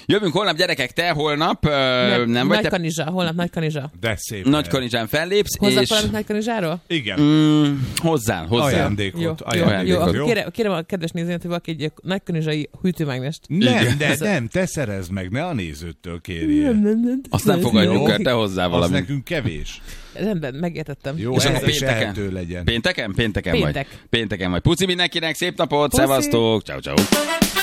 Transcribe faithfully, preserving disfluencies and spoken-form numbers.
Jövünk holnap, gyerekek, te holnap nem, nem vagy Nagy te... Kanizsa, holnap Nagy Kanizsa. De szép. Nagy Kanizsán fellépsz, Hozzá és... valamit Nagy Kanizsáról? Igen. Mm, hozzá, hozzá. Ajándékot. Jó, ajándékot. jó, Jó. jó. Kérem, kérem a kedves nézőt, hogy valaki egy Nagy Kanizsai hűtőmágnest. Nem, de nem, te szerezd meg, ne a nézőtől kérjél. Azt nem fogadjuk Jó. el, te hozzá Az valamit. nekünk kevés. Rendben, megértettem. Jó, És ez akkor is pénteken? ehető legyen. Pénteken? Pénteken Péntek. vagy. Pénteken vagy. Puci mindenkinek, szép napot, Puszi. szevasztok, ciao ciao.